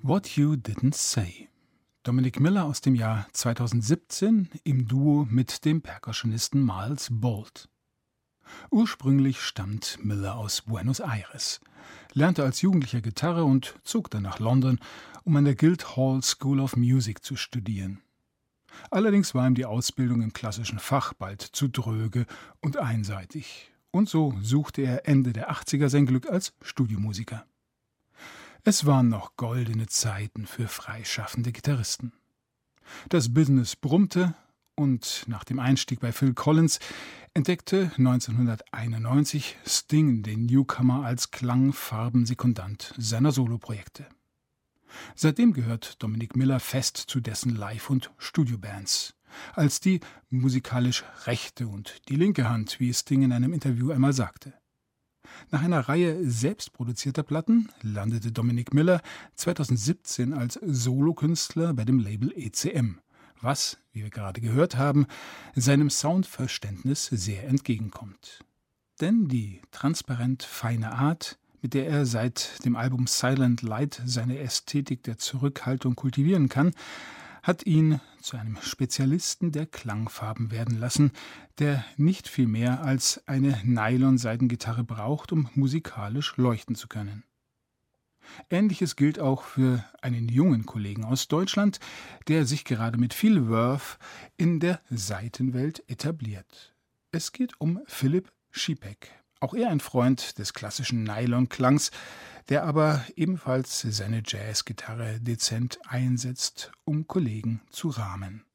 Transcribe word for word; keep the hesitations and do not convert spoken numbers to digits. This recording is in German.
What You Didn't Say. Dominic Miller aus dem Jahr zweitausendsiebzehn im Duo mit dem Percussionisten Miles Bolt. Ursprünglich stammt Miller aus Buenos Aires, lernte als Jugendlicher Gitarre und zog dann nach London, um an der Guildhall School of Music zu studieren. Allerdings war ihm die Ausbildung im klassischen Fach bald zu dröge und einseitig. Und so suchte er Ende der achtziger sein Glück als Studiomusiker. Es waren noch goldene Zeiten für freischaffende Gitarristen. Das Business brummte und nach dem Einstieg bei Phil Collins entdeckte neunzehnhunderteinundneunzig Sting den Newcomer als Klangfarbensekundant seiner Soloprojekte. Seitdem gehört Dominic Miller fest zu dessen Live- und Studiobands, als die musikalisch rechte und die linke Hand, wie Sting in einem Interview einmal sagte. Nach einer Reihe selbstproduzierter Platten landete Dominic Miller zweitausendsiebzehn als Solokünstler bei dem Label E C M, was, wie wir gerade gehört haben, seinem Soundverständnis sehr entgegenkommt. Denn die transparent feine Art, mit der er seit dem Album Silent Light seine Ästhetik der Zurückhaltung kultivieren kann, hat ihn zu einem Spezialisten der Klangfarben werden lassen, der nicht viel mehr als eine Nylon-Seitengitarre braucht, um musikalisch leuchten zu können. Ähnliches gilt auch für einen jungen Kollegen aus Deutschland, der sich gerade mit viel Verve in der Saitenwelt etabliert. Es geht um Philipp Schipek. Auch er ein Freund des klassischen Nylon-Klangs, der aber ebenfalls seine Jazzgitarre dezent einsetzt, um Kollegen zu rahmen.